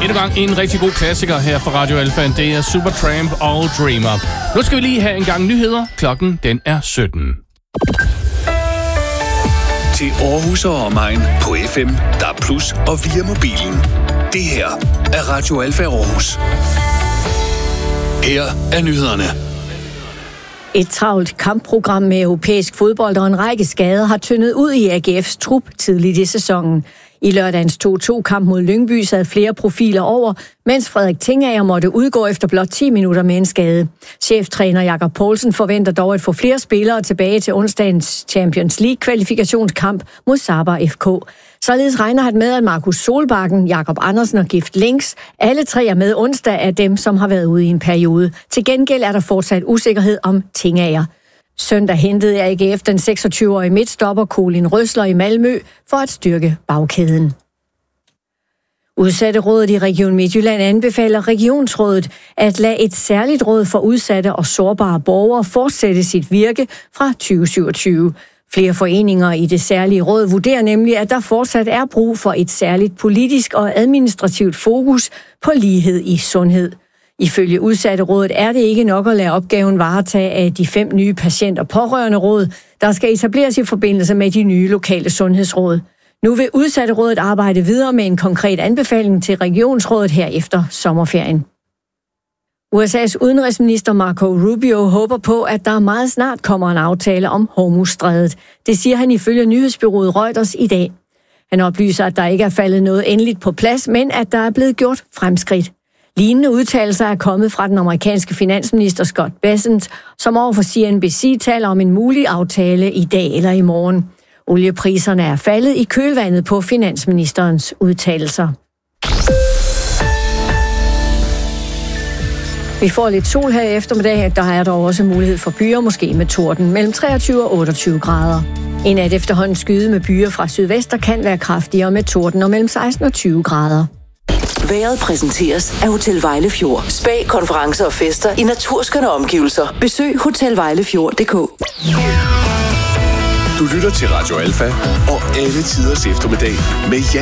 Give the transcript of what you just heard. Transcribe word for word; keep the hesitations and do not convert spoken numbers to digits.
endnu gang en rigtig god klassiker her fra Radio Alfa. Det er Supertramp og Dreamer. Nu skal vi lige have en gang nyheder. Klokken den er sytten. Til Aarhus og omegn på F M, D A B plus og via mobilen. Det her er Radio Alfa Aarhus. Her er nyhederne. Et travlt kampprogram med europæisk fodbold og en række skader har tyndet ud i A G F's trup tidligt i sæsonen. I lørdagens to to-kamp mod Lyngby sad flere profiler over, mens Frederik Tingager måtte udgå efter blot ti minutter med en skade. Cheftræner Jakob Poulsen forventer dog at få flere spillere tilbage til onsdagens Champions League-kvalifikationskamp mod Sabar F K. Således regner han med, at Markus Solbakken, Jakob Andersen og Gift Links, alle tre er med onsdag af dem, som har været ude i en periode. Til gengæld er der fortsat usikkerhed om Tingager. Søndag hentede A G F den seksogtyve-årige midtstopper Colin Røsler i Malmø for at styrke bagkæden. Udsatterådet i Region Midtjylland anbefaler Regionsrådet at lade et særligt råd for udsatte og sårbare borgere fortsætte sit virke fra tyve syvogtyve. Flere foreninger i det særlige råd vurderer nemlig, at der fortsat er brug for et særligt politisk og administrativt fokus på lighed i sundhed. Ifølge Udsatterådet er det ikke nok at lade opgaven varetage af de fem nye patient- og pårørende råd, der skal etableres i forbindelse med de nye lokale sundhedsråd. Nu vil Udsatterådet arbejde videre med en konkret anbefaling til Regionsrådet her efter sommerferien. U S A's udenrigsminister Marco Rubio håber på, at der meget snart kommer en aftale om Hormuzstrædet. Det siger han ifølge nyhedsbureauet Reuters i dag. Han oplyser, at der ikke er faldet noget endeligt på plads, men at der er blevet gjort fremskridt. Lignende udtalelser er kommet fra den amerikanske finansminister Scott Bessent, som overfor C N B C taler om en mulig aftale i dag eller i morgen. Oliepriserne er faldet i kølvandet på finansministerens udtalelser. Vi får lidt sol her i eftermiddag. Der er dog også mulighed for byer, måske med torden, mellem treogtyve og otteogtyve grader. En nat efterhånden skyde med byer fra sydvest, der kan være kraftigere med torden og mellem seksten og tyve grader. Vejret præsenteres af Hotel Vejlefjord. Spa, konferencer og fester i naturskønne omgivelser. Besøg hotel vejlefjord punktum d k. Du lytter til Radio Alfa og alle tiders eftermiddag med